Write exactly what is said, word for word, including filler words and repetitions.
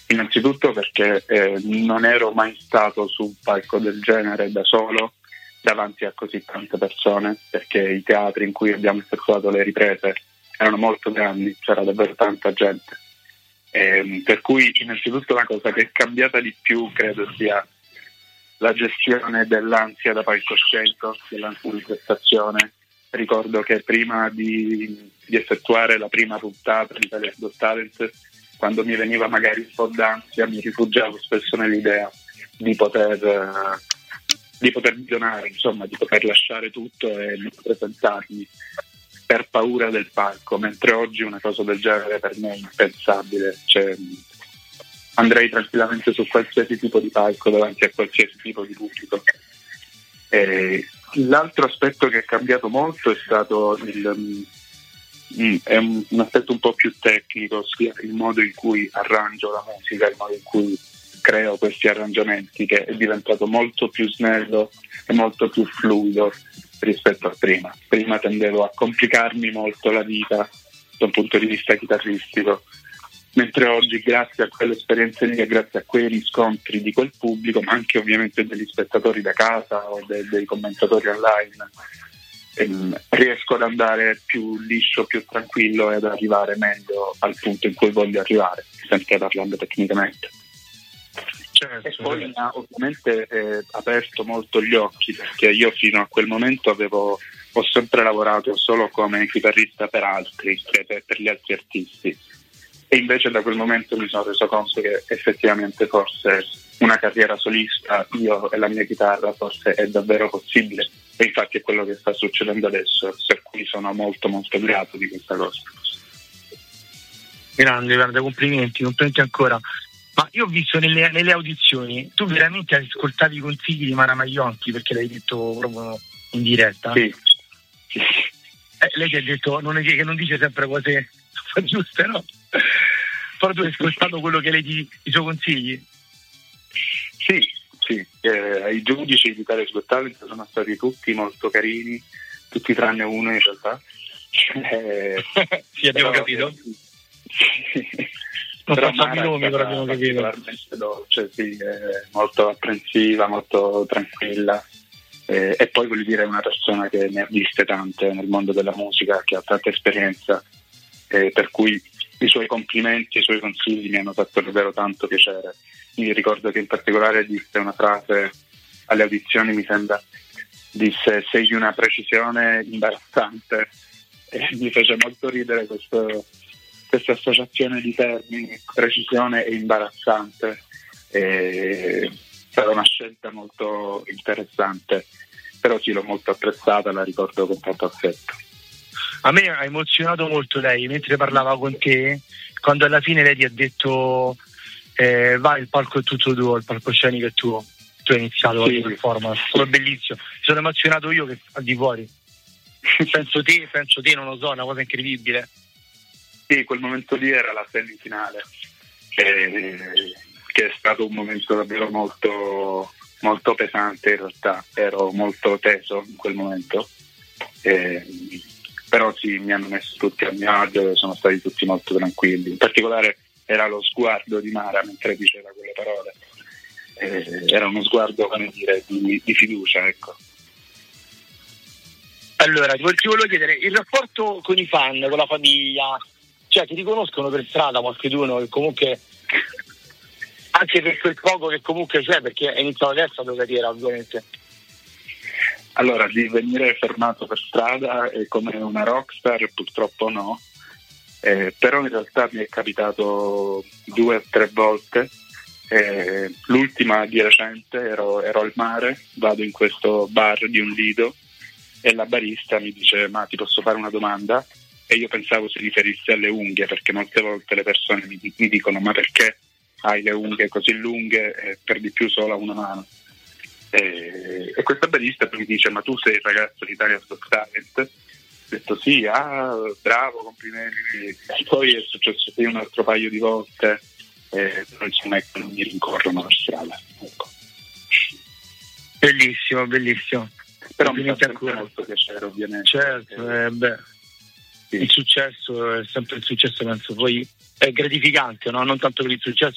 Innanzitutto perché eh, non ero mai stato su un palco del genere da solo davanti a così tante persone, perché i teatri in cui abbiamo effettuato le riprese erano molto grandi, c'era davvero tanta gente. E, per cui innanzitutto la cosa che è cambiata di più credo sia la gestione dell'ansia da palcoscenico, dell'ansia di prestazione. Ricordo che prima di, di effettuare la prima puntata di Italia's Got Talent, quando mi veniva magari un po' d'ansia, mi rifugiavo spesso nell'idea di poter uh, di poter donare, insomma, di poter lasciare tutto e non presentarmi per paura del palco, mentre oggi una cosa del genere per me è impensabile. Cioè, andrei tranquillamente su qualsiasi tipo di palco davanti a qualsiasi tipo di pubblico. E l'altro aspetto che è cambiato molto è stato il, mm, è un, un aspetto un po' più tecnico, ossia il modo in cui arrangio la musica, il modo in cui creo questi arrangiamenti, che è diventato molto più snello e molto più fluido rispetto a prima. Prima tendevo a complicarmi molto la vita da un punto di vista chitarristico, mentre oggi, grazie a quelle esperienze lì e grazie a quei riscontri di quel pubblico, ma anche ovviamente degli spettatori da casa o de- dei commentatori online, ehm, riesco ad andare più liscio, più tranquillo e ad arrivare meglio al punto in cui voglio arrivare, sempre parlando tecnicamente. Certo. E poi mi ha ovviamente eh, aperto molto gli occhi, perché io fino a quel momento avevo ho sempre lavorato solo come chitarrista per altri, per, per gli altri artisti, e invece da quel momento mi sono reso conto che effettivamente forse una carriera solista, io e la mia chitarra, forse è davvero possibile, e infatti è quello che sta succedendo adesso, per cui sono molto molto grato di questa cosa. Grande, grande, complimenti, complimenti ancora. Ma io ho visto nelle, nelle audizioni, tu veramente ascoltavi i consigli di Mara Maionchi, perché l'hai detto proprio in diretta? Sì. sì. Eh, lei ti ha detto non è, che non dice sempre cose giuste, no? Però tu hai ascoltato quello che lei ti, i suoi consigli? Sì, sì. Eh, i giudici di Italia's Got Talent sono stati tutti molto carini, tutti tranne uno in realtà. Eh, sì, abbiamo però, capito. Sì. Non però facciamo i nomi, però abbiamo capito. Dolce, sì, è molto apprensiva, molto tranquilla, eh, e poi voglio dire è una persona che ne ha viste tante nel mondo della musica, che ha tanta esperienza, eh, per cui i suoi complimenti, i suoi consigli mi hanno fatto davvero tanto piacere. Mi ricordo che in particolare disse una frase alle audizioni, mi sembra, disse sei di una precisione imbarazzante, e mi fece molto ridere questo questa associazione di termini, precisione e imbarazzante. È stata una scelta molto interessante, però sì, l'ho molto apprezzata, la ricordo con tanto affetto. A me ha emozionato molto lei mentre parlava con te, quando alla fine lei ti ha detto eh, vai, il palco è tutto tuo, il palcoscenico è tuo, tu hai iniziato sì. La performance, è bellissimo, mi sono emozionato io che al di fuori. penso te, penso te, non lo so, è una cosa incredibile. Sì, quel momento lì era la semifinale, che, che è stato un momento davvero molto, molto pesante in realtà, ero molto teso in quel momento, eh, però sì, mi hanno messo tutti a mio agio e sono stati tutti molto tranquilli, in particolare era lo sguardo di Mara mentre diceva quelle parole, eh, era uno sguardo, come dire, di, di fiducia, ecco. Allora, ti volevo chiedere, il rapporto con i fan, con la famiglia, cioè ti riconoscono per strada qualcuno che comunque, anche per quel poco che comunque c'è, perché è iniziato adesso la tua carriera ovviamente? Allora, di venire fermato per strada è come una rockstar, purtroppo no, eh, però in realtà mi è capitato due o tre volte, eh, l'ultima di recente ero, ero al mare, vado in questo bar di un lido e la barista mi dice ma ti posso fare una domanda? E io pensavo si riferisse alle unghie, perché molte volte le persone mi, mi dicono ma perché hai le unghie così lunghe e per di più solo a una mano? E, e questa barista mi dice ma tu sei il ragazzo di Italia's Got Talent? Ho detto sì, ah, bravo, complimenti. E poi è successo sì, un altro paio di volte, e insomma ecco, non mi rincorrono per strada, ecco. Bellissimo, bellissimo. Però mi fa sempre molto piacere, ovviamente. Certo, eh, beh. Sì. Il successo è sempre il successo, penso, poi è gratificante, no? Non tanto per il successo